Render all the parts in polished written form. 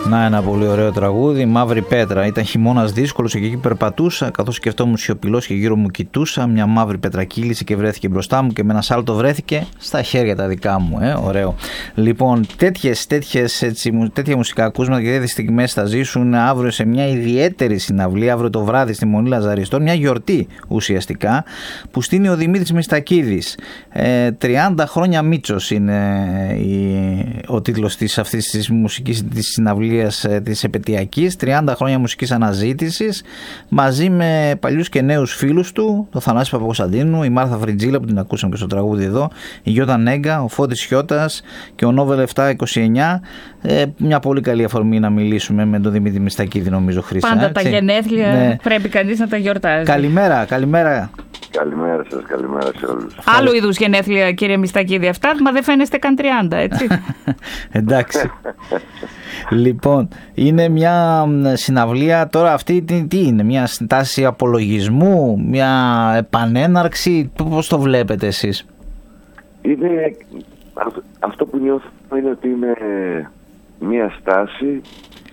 Να, ένα πολύ ωραίο τραγούδι. Μαύρη πέτρα. Ήταν χειμώνας δύσκολος και εκεί περπατούσα. Καθώς σκεφτόμουν σιωπηλός και γύρω μου κοιτούσα. Μια μαύρη πέτρα κύλησε και βρέθηκε μπροστά μου και με ένα σάλτο βρέθηκε στα χέρια τα δικά μου. Ωραίο. Λοιπόν, τέτοια μουσικά ακούσματα και τέτοιες στιγμές θα ζήσουν αύριο σε μια ιδιαίτερη συναυλία. Αύριο το βράδυ στη Μονή Λαζαριστών. Μια γιορτή ουσιαστικά που στείνει ο Δημήτρης Μιστακίδης. 30 χρόνια Μίτσος είναι ο τίτλος αυτής της μουσικής της συναυλίας της επετειακής. 30 χρόνια μουσικής αναζήτησης μαζί με παλιούς και νέους φίλους του, το Θανάση Παπακοσταντίνου, η Μάρθα Φριτζίλα που την ακούσαμε και στο τραγούδι εδώ, η Γιώτα Νέγκα, ο Φώτης Χιώτας και ο Νόβελ 729. Μια πολύ καλή αφορμή να μιλήσουμε με τον Δημήτρη Μιστακίδη, νομίζω, Χρυσά. Πάντα έτσι. Τα γενέθλια, ναι. Πρέπει κανείς να τα γιορτάζει. Καλημέρα. Καλημέρα σας, καλημέρα σε όλους. Άλλου είδους γενέθλια, κύριε Μιστακίδη, αυτά, μα δεν φαίνεστε καν 30, έτσι. Εντάξει. Λοιπόν, είναι μια συναυλία τώρα αυτή, τι είναι, μια στάση απολογισμού, μια επανέναρξη, πώς το βλέπετε εσείς? Είναι, αυτό που νιώθω είναι ότι είναι μια στάση,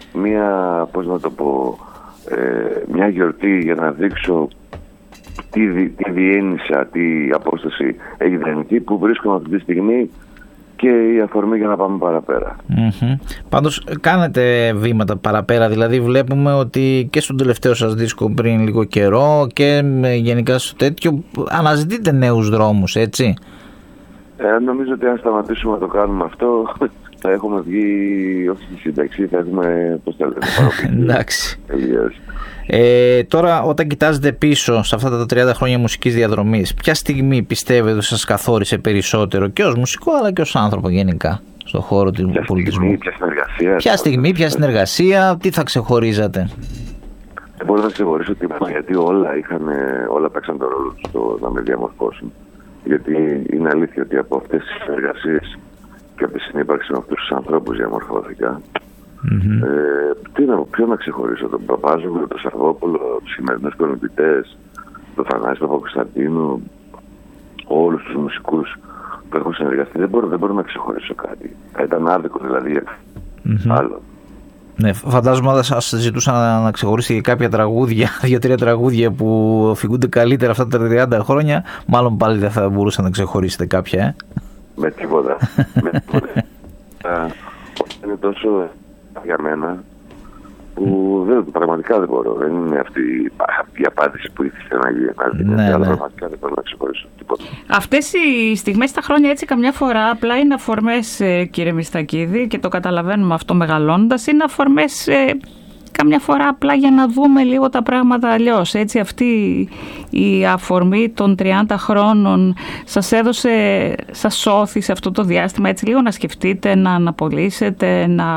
μια γιορτή για να δείξω τι διένυσα, τι απόσταση έγινε εκεί, που βρίσκομαι αυτή τη στιγμή και η αφορμή για να πάμε παραπέρα. Πάντως κάνετε βήματα παραπέρα, δηλαδή βλέπουμε ότι και στον τελευταίο σας δίσκο πριν λίγο καιρό και γενικά στο τέτοιο αναζητείτε νέους δρόμους, έτσι. Νομίζω ότι αν σταματήσουμε να το κάνουμε αυτό θα έχουμε βγει όχι στη σύνταξη, θα έχουμε, πώς τα λέτε, παροπλική. Εντάξει. Τώρα όταν κοιτάζετε πίσω σε αυτά τα 30 χρόνια μουσικής διαδρομής, ποια στιγμή πιστεύετε ότι σας καθόρισε περισσότερο και ως μουσικό αλλά και ως άνθρωπο γενικά στον χώρο του πολιτισμού? Ποια συνεργασία, τι θα ξεχωρίζατε? Δεν μπορώ να ξεχωρίσω τίποτα, γιατί όλα παίξαν τον ρόλο τους στο να με διαμορφώσουν. Γιατί είναι αλήθεια ότι από αυτές τις συνεργασίες και από τη συνύπαρξη με αυτούς τους ανθρώπους διαμορφώθηκα. Ποιο να ξεχωρίσω, τον Παπάζογλου, τον Σαρδόπουλο, τους σημερινούς κολυμπητές, τον Θανάση Παπακοσταντίνου, όλους τους μουσικούς που έχω συνεργαστεί. Δεν μπορώ να ξεχωρίσω κάτι. Θα ήταν άδικο δηλαδή άλλο. Ναι, φαντάζομαι ότι σας ζητούσα να ξεχωρίσετε και κάποια τραγούδια, 2-3 τραγούδια που φυγούνται καλύτερα αυτά τα 30 χρόνια. Μάλλον πάλι δεν θα μπορούσατε να ξεχωρίσετε κάποια, Με τίποτα. Είναι τόσο για μένα που πραγματικά δεν μπορώ. Δεν είναι αυτή η απάντηση που ήθελε να γίνει. Ναι. Πραγματικά δεν μπορώ να ξεχωρίσω τίποτα. Αυτές οι στιγμές τα χρόνια έτσι καμιά φορά απλά είναι αφορμές, κύριε Μιστακίδη, και το καταλαβαίνουμε αυτό μεγαλώνοντας. Είναι αφορμές καμιά φορά απλά για να δούμε λίγο τα πράγματα αλλιώς. Έτσι, αυτή η αφορμή των 30 χρόνων σας σώθη σε αυτό το διάστημα, έτσι λίγο να σκεφτείτε, να αναπολύσετε, να...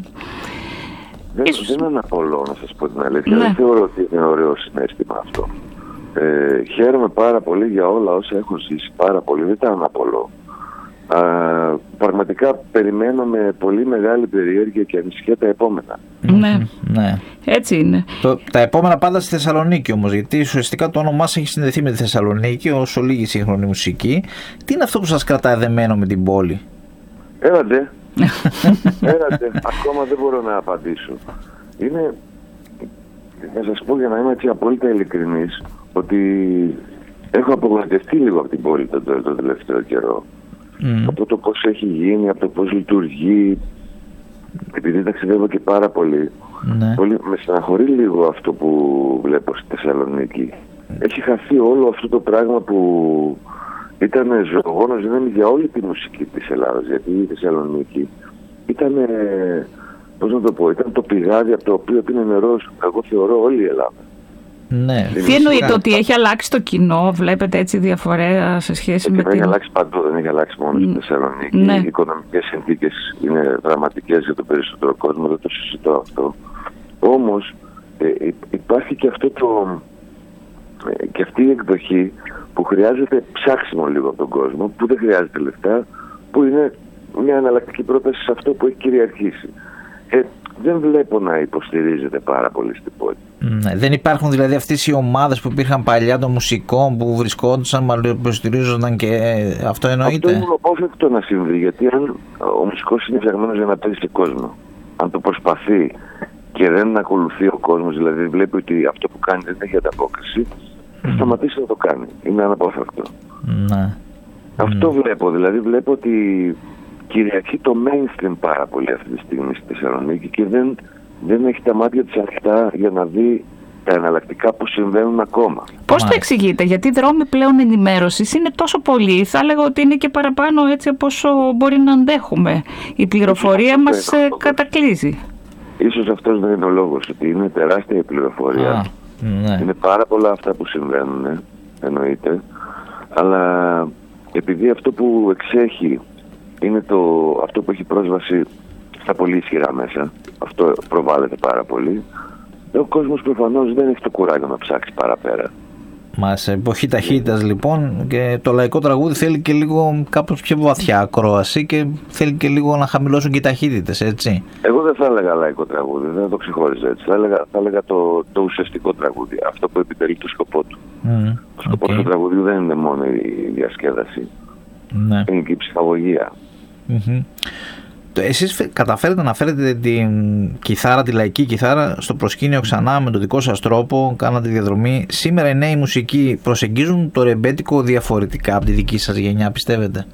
Δεν αναπολώ, να σας πω την αλήθεια. Δεν θεωρώ ότι είναι ωραίο συναίσθημα αυτό. Χαίρομαι πάρα πολύ για όλα όσα έχω ζήσει, πάρα πολύ. Δεν τα αναπολώ. Πραγματικά περιμένω με πολύ μεγάλη περιέργεια και ανησυχία τα επόμενα. Ναι. Έτσι είναι. Τα επόμενα πάντα στη Θεσσαλονίκη όμως, γιατί ουσιαστικά το όνομά σας έχει συνδεθεί με τη Θεσσαλονίκη όσο λίγη σύγχρονη μουσική. Τι είναι αυτό που σας κρατάει δεμένο με την πόλη? Έλατε. Ακόμα δεν μπορώ να απαντήσω. Να σας πω, για να είμαι έτσι απόλυτα ειλικρινής, ότι έχω απογοητευτεί λίγο από την πόλη το τελευταίο καιρό. Από το πώς έχει γίνει, από το πώς λειτουργεί, επειδή ταξιδεύω και πάρα πολύ. Με στεναχωρεί λίγο αυτό που βλέπω στη Θεσσαλονίκη. Έχει χαθεί όλο αυτό το πράγμα που ήταν ζωγόνος για όλη τη μουσική της Ελλάδας. Γιατί η Θεσσαλονίκη ήταν, πώς να το πω, ήταν το πηγάδι από το οποίο πίνει νερό, εγώ θεωρώ, όλη η Ελλάδα. Ναι. Τι εννοείται, ότι έχει αλλάξει το κοινό, βλέπετε έτσι διαφορά σε σχέση με την... Έχει αλλάξει παντού, δεν έχει αλλάξει μόνο στη Θεσσαλονίκη. Οι οικονομικές συνθήκες είναι δραματικές για τον περισσότερο κόσμο, δεν το συζητώ αυτό. Όμως υπάρχει και και αυτή η εκδοχή που χρειάζεται ψάξιμο λίγο από τον κόσμο, που δεν χρειάζεται λεφτά, που είναι μια εναλλακτική πρόταση σε αυτό που έχει κυριαρχήσει. Δεν βλέπω να υποστηρίζεται πάρα πολύ στην πόλη. Δεν υπάρχουν δηλαδή αυτές οι ομάδες που υπήρχαν παλιά των μουσικών που βρισκόντουσαν, μάλλον υποστηρίζονταν, και αυτό εννοείται? Αυτό είναι απόφευκτο να συμβεί, γιατί αν ο μουσικός είναι φτιαγμένος για να παίζει σε κόσμο. αν το προσπαθεί και δεν ακολουθεί ο κόσμος, δηλαδή βλέπει ότι αυτό που κάνει δεν έχει ανταπόκριση, θα σταματήσει να το κάνει. Είναι αναπόφευκτο. Ναι. Αυτό βλέπω. Δηλαδή βλέπω ότι κυριαρχεί το mainstream πάρα πολύ αυτή τη στιγμή στη Θεσσαλονίκη και δεν έχει τα μάτια της ανοιχτά για να δει τα εναλλακτικά που συμβαίνουν ακόμα. Πώς το εξηγείτε, γιατί οι δρόμοι πλέον ενημέρωσης είναι τόσο πολλοί, θα έλεγα ότι είναι και παραπάνω έτσι από όσο μπορεί να αντέχουμε. Η πληροφορία μας κατακλείζει. Ίσως αυτός δεν είναι ο λόγος, ότι είναι τεράστια η πληροφορία. Ναι. Είναι πάρα πολλά αυτά που συμβαίνουν, εννοείται, αλλά επειδή αυτό που εξέχει είναι αυτό που έχει πρόσβαση στα πολύ ισχυρά μέσα, αυτό προβάλλεται πάρα πολύ, ο κόσμος προφανώς δεν έχει το κουράγιο να ψάξει παραπέρα. Μα σε εποχή ταχύτητας λοιπόν, και το λαϊκό τραγούδι θέλει και λίγο κάπως πιο βαθιά ακρόαση και θέλει και λίγο να χαμηλώσουν και οι ταχύτητες, έτσι. Εγώ δεν θα έλεγα λαϊκό τραγούδι, δεν θα το ξεχώριζα έτσι. Θα έλεγα το ουσιαστικό τραγούδι, αυτό που επιτελεί το σκοπό του. Ο σκοπός του τραγουδιού δεν είναι μόνο η διασκέδαση, είναι και η ψυχαγωγία. Εσείς καταφέρετε να φέρετε την κιθάρα, τη λαϊκή κιθάρα στο προσκήνιο ξανά με τον δικό σας τρόπο, κάνατε διαδρομή. Σήμερα οι νέοι μουσικοί προσεγγίζουν το ρεμπέτικο διαφορετικά από τη δική σας γενιά, πιστεύετε?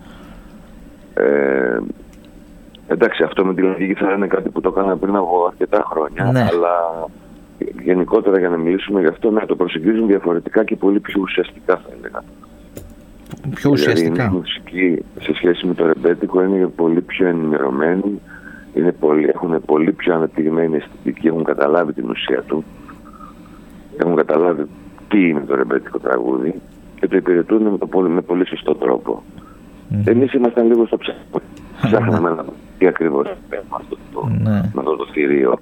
Εντάξει, αυτό με τη λαϊκή κιθάρα είναι κάτι που το έκανα πριν από αρκετά χρόνια, αλλά γενικότερα για να μιλήσουμε γι' αυτό, το προσεγγίζουν διαφορετικά και πολύ πιο ουσιαστικά, θα έλεγα. Πιο ουσιαστικά. Δηλαδή, η μουσική σε σχέση με το ρεμπέτικο είναι πολύ πιο ενημερωμένη, έχουν πολύ πιο αναπτυγμένη αισθητική, έχουν καταλάβει την ουσία του, έχουν καταλάβει τι είναι το ρεμπέτικο τραγούδι και το υπηρετούν με πολύ σωστό τρόπο. Εμείς ήμασταν λίγο στο ψάχναμε να τι ακριβώς με αυτό το θηρίο.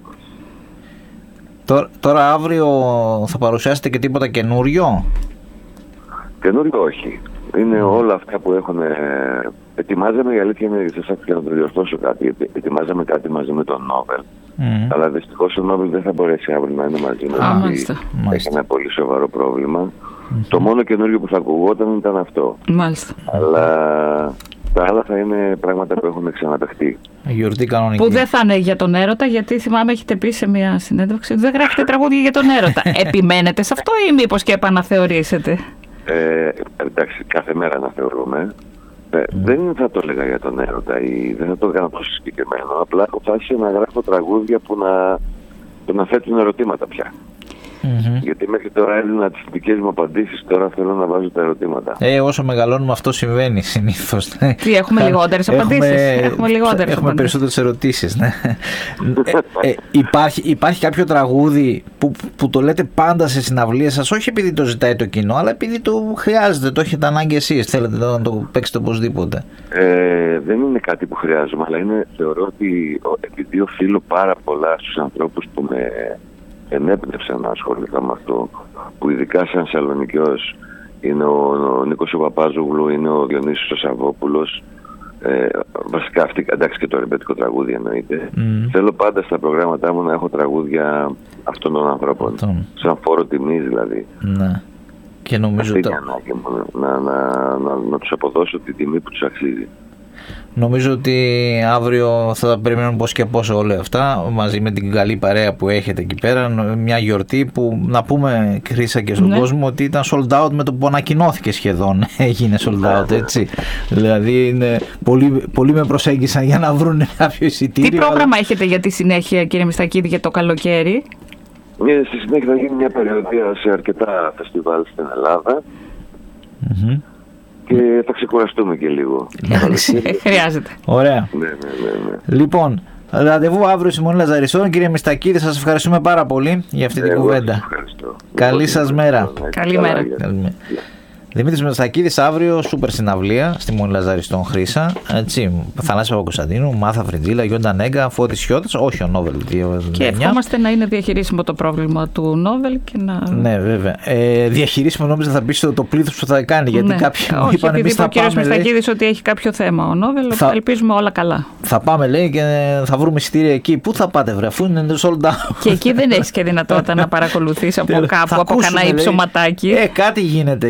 Τώρα αύριο θα παρουσιάσετε και τίποτα καινούριο? Καινούριο όχι. Είναι όλα αυτά που έχουν. Ετοιμάζαμε, η αλήθεια είναι, για να το διορθώσω κάτι. Ετοιμάζαμε κάτι μαζί με τον Νόβελ. Αλλά δυστυχώς ο Νόβελ δεν θα μπορέσει αύριο να είναι μαζί μας. Έχει ένα πολύ σοβαρό πρόβλημα. Το μόνο καινούριο που θα ακουγόταν ήταν αυτό. Μάλιστα. Αλλά τα άλλα θα είναι πράγματα που έχουν ξαναπαιχτεί. Γιορτή κανονική. Που δεν θα είναι για τον έρωτα, γιατί θυμάμαι έχετε πει σε μια συνέντευξη ότι δεν γράφετε τραγούδια για τον έρωτα. Επιμένετε σε αυτό ή μήπως και επαναθεωρήσετε? Εντάξει, κάθε μέρα αναθεωρούμε. Δεν θα το έλεγα για τον έρωτα ή δεν θα το έκανα τόσο συγκεκριμένο. Απλά αποφάσισα να γράφω τραγούδια που να θέτουν ερωτήματα πια. Γιατί μέχρι τώρα έδινα τις δικές μου απαντήσεις, τώρα θέλω να βάζω τα ερωτήματα. Όσο μεγαλώνουμε αυτό συμβαίνει συνήθως. Τι, έχουμε λιγότερες απαντήσεις? Έχουμε περισσότερες ερωτήσεις. Ναι. Υπάρχει κάποιο τραγούδι που το λέτε πάντα σε συναυλίες σας, όχι επειδή το ζητάει το κοινό, αλλά επειδή το χρειάζεται, το έχετε ανάγκη εσείς, θέλετε να το παίξετε οπωσδήποτε? Δεν είναι κάτι που χρειάζομαι, αλλά θεωρώ ότι επειδή οφείλω πάρα πολλά στους ανθρώπους που με ενέπνευσαν να ασχοληθώ με αυτό, που ειδικά σαν Σαλονικιός είναι ο Νίκος ο Παπάζογλου, είναι ο Διονύσης ο Σαββόπουλος, βασικά αυτή, εντάξει, και το ρεμπέτικο τραγούδι εννοείται. Θέλω πάντα στα προγράμματά μου να έχω τραγούδια αυτών των ανθρώπων, σαν φόρο τιμής δηλαδή. Ναι. Και νομίζω αυτή να τους αποδώσω τη τιμή που τους αξίζει. Νομίζω ότι αύριο θα τα περιμένουν πώς και πώς όλα αυτά, μαζί με την καλή παρέα που έχετε εκεί πέρα. Μια γιορτή που, να πούμε, Χρύσα, και στον κόσμο, ότι ήταν sold out με το που ανακοινώθηκε σχεδόν. Έγινε sold out, έτσι. Δηλαδή είναι, πολλοί με προσέγγισαν για να βρουν κάποιο εισιτήριο. Τι πρόγραμμα έχετε για τη συνέχεια, κύριε Μιστακίδη, για το καλοκαίρι? Στη συνέχεια θα γίνει μια περιοδία σε αρκετά φεστιβάλ στην Ελλάδα. Και θα ξεκουραστούμε και λίγο. Χρειάζεται. Ωραία. Ναι. Λοιπόν, ραντεβού αύριο στη Μονή Λαζαριστών. Κύριε Μιστακίδη, σας ευχαριστούμε πάρα πολύ για αυτή την κουβέντα. Καλή σας μέρα. Καλημέρα. Δημήτρης Μιστακίδης, αύριο σούπερ συναυλία στη Μονή Λαζαριστών, Χρύσα. Θανάσης Παπακοσταντίνου, Μάθα Φριτζίλα, Γιόντα Νέγκα, Φώτης Σιώτας, όχι ο Νόβελ. Και ευχόμαστε να είναι διαχειρίσιμο το πρόβλημα του Νόβελ και να. Ναι, βέβαια. Διαχειρίσιμο νόμιζα θα πει το πλήθος που θα κάνει. Γιατί κάποιοι μου είπαν, εμείς θα πάμε. Ο κύριος Μιστακίδης ότι έχει κάποιο θέμα ο Νόβελ, ελπίζουμε όλα καλά. Θα πάμε, λέει, και θα βρούμε εισιτήρια εκεί. Πού θα πάτε, βρε, αφού είναι sold out? Και εκεί δεν έχει και δυνατότητα να παρακολουθείς από κάπου, από κανένα υψωματάκι. Κάτι γίνεται εκεί, κάποια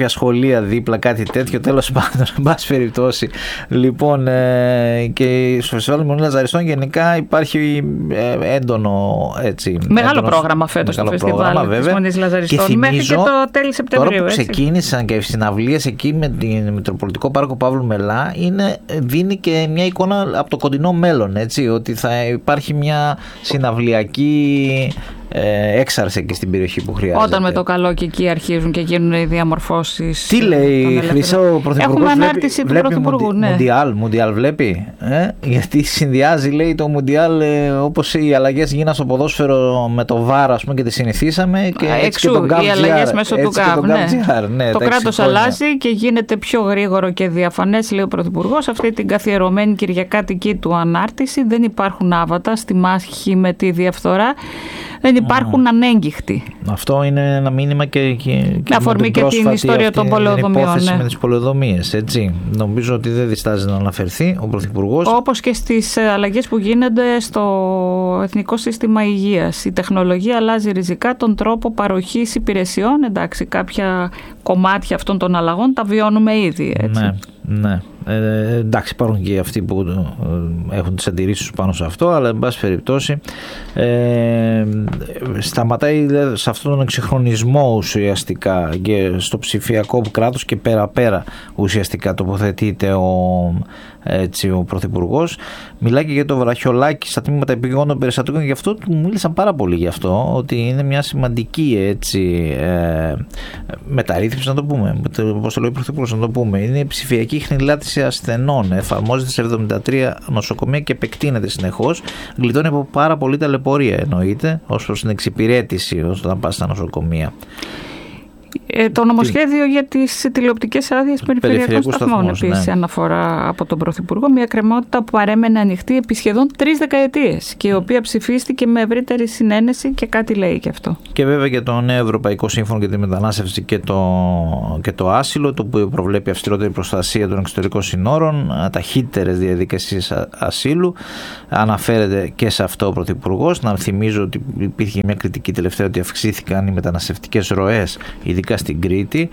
κάποια σχολεία δίπλα, κάτι τέτοιο, τέλος πάντων, εν πάση περιπτώσει. Λοιπόν, και στο Φεστιβάλ Μονή Λαζαριστών γενικά υπάρχει έντονο, έτσι. Μεγάλο πρόγραμμα φέτος στο Φεστιβάλ της Μονής Λαζαριστών, μέχρι και το τέλη Σεπτεμβρίου. Τώρα που ξεκίνησαν και οι συναυλίες εκεί με την Μητροπολιτικό Πάρκο Παύλου Μελά, δίνει και μια εικόνα από το κοντινό μέλλον, έτσι, ότι θα υπάρχει μια συναυλιακή έξαρση εκεί στην περιοχή που χρειάζεται. Όταν με το καλό και εκεί αρχίζουν και γίνουν οι διαμορφώσεις. Τι λέει η Χρυσό, ο Πρωθυπουργός? Έχουμε ανάρτηση του Πρωθυπουργού. Μουντιάλ βλέπει. Γιατί συνδυάζει, λέει, το Μουντιάλ όπως οι αλλαγές γίναν στο ποδόσφαιρο με το VAR, ας πούμε, και τις συνηθίσαμε. Και εξού οι αλλαγές μέσω του ΚΑΒ. Ναι. Το κράτος αλλάζει και γίνεται πιο γρήγορο και διαφανές, λέει ο Πρωθυπουργός. Αυτή την καθιερωμένη κυριακάτικη του ανάρτηση. Δεν υπάρχουν άβατα στη μάχη με τη διαφθορά. Δεν υπάρχουν ανέγκυχτοι. Αυτό είναι ένα μήνυμα και με αφορμή και την ιστορία των πολεοδομιών. Υπόθεση με τις πολεοδομίες, έτσι. Νομίζω ότι δεν διστάζει να αναφερθεί ο Πρωθυπουργός. Όπως και στις αλλαγές που γίνονται στο Εθνικό Σύστημα Υγείας. Η τεχνολογία αλλάζει ριζικά τον τρόπο παροχής υπηρεσιών. Εντάξει, κάποια κομμάτια αυτών των αλλαγών τα βιώνουμε ήδη, έτσι. Ναι. Εντάξει, υπάρχουν και αυτοί που έχουν τις αντιρρήσεις πάνω σε αυτό, αλλά εν πάση περιπτώσει σταματάει σε αυτόν τον εξυγχρονισμό ουσιαστικά και στο ψηφιακό κράτος και πέρα ουσιαστικά τοποθετείται ο Πρωθυπουργός. Μιλάει και για το βραχιολάκι στα τμήματα επιγόντων περιστατικών, και γι' αυτό μίλησαν πάρα πολύ γι' αυτό, ότι είναι μια σημαντική μεταρρύθμιση, να το πούμε, όπως το λέει ο Πρωθυπουργός, να το πούμε. Είναι η ψηφιακή χνηλάτιση ασθενών. Εφαρμόζεται σε 73 νοσοκομεία και επεκτείνεται συνεχώς. Γλιτώνει από πάρα πολύ ταλαιπωρία, εννοείται, ως προς την εξυπηρέτηση όταν πας στα νοσοκομεία. Το νομοσχέδιο για τις τηλεοπτικές άδειες περιφερειακών σταθμών επίσης αναφορά από τον Πρωθυπουργό, μια κρεμότητα που παρέμενε ανοιχτή επί σχεδόν 3 δεκαετίες και η οποία ψηφίστηκε με ευρύτερη συνένεση και κάτι λέει και αυτό. Και βέβαια για το νέο Ευρωπαϊκό Σύμφωνο για τη Μετανάστευση και το άσυλο, το που προβλέπει αυστηρότερη προστασία των εξωτερικών συνόρων, ταχύτερες διαδικασίες ασύλου. Αναφέρεται και σε αυτό ο Πρωθυπουργός. Να θυμίζω ότι υπήρχε μια κριτική τελευταία ότι αυξήθηκαν οι μεταναστευτικές ροές, ειδικά στην Κρήτη,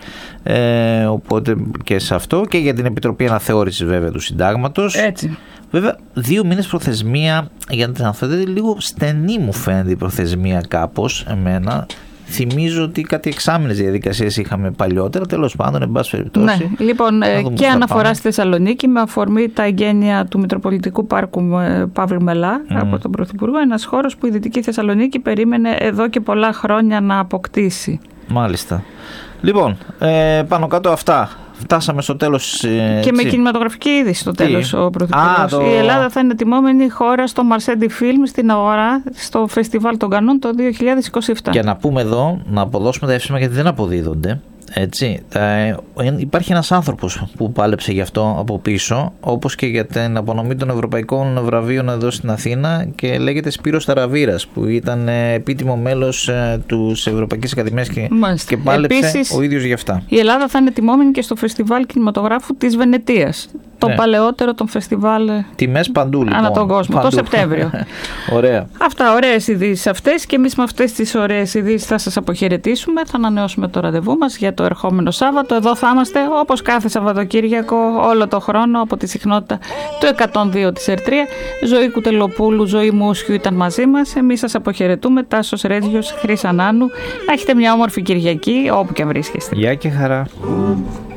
οπότε και σε αυτό, και για την Επιτροπή Αναθεώρησης βέβαια του Συντάγματος. Έτσι. Βέβαια 2 μήνες προθεσμία για να την αναθεωρήσετε, λίγο στενή μου φαίνεται η προθεσμία κάπως εμένα. Θυμίζω ότι κάτι εξάμηνες διαδικασίες είχαμε παλιότερα, τέλος πάντων, εν πάση περιπτώσει. Ναι, λοιπόν, και αναφορά στη Θεσσαλονίκη με αφορμή τα εγγένεια του Μητροπολιτικού Πάρκου Παύλου Μελά από τον Πρωθυπουργό, ένας χώρος που η Δυτική Θεσσαλονίκη περίμενε εδώ και πολλά χρόνια να αποκτήσει. Μάλιστα. Λοιπόν, πάνω κάτω αυτά. Φτάσαμε στο τέλος. Και με κινηματογραφική είδηση στο τέλος ο Πρωθυπουργός. Η Ελλάδα θα είναι τιμόμενη χώρα στο Marseille Film στην αγορά στο Φεστιβάλ των Κανών το 2027. Και να πούμε εδώ, να αποδώσουμε τα εύσημα γιατί δεν αποδίδονται. Έτσι, υπάρχει ένας άνθρωπος που πάλεψε γι' αυτό από πίσω, όπως και για την απονομή των ευρωπαϊκών βραβείων εδώ στην Αθήνα, και λέγεται Σπύρος Ταραβήρας, που ήταν επίτιμο μέλος της Ευρωπαϊκής Ακαδημίας και πάλεψε επίσης, ο ίδιος γι' αυτά. Η Ελλάδα θα είναι τιμόμενη και στο Φεστιβάλ Κινηματογράφου της Βενετίας. Το παλαιότερο των φεστιβάλ. Τιμές παντού, λοιπόν. Ανά τον κόσμο, το Σεπτέμβριο. Ωραία. Αυτά, ωραίες ειδήσεις αυτές, και εμείς με αυτές τις ωραίες ειδήσεις θα σας αποχαιρετήσουμε. Θα ανανεώσουμε το ραντεβού μας για το ερχόμενο Σάββατο. Εδώ θα είμαστε όπως κάθε Σαββατοκύριακο όλο το χρόνο από τη συχνότητα του 102 της Ερτρία. Ζωή Κουτελοπούλου, Ζωή Μούσιου ήταν μαζί μας. Εμείς σας αποχαιρετούμε. Τάσος Ρέτζιος, Χρύσα Νάνου. Να έχετε μια όμορφη Κυριακή όπου και αν βρίσκεστε. Γεια και χαρά.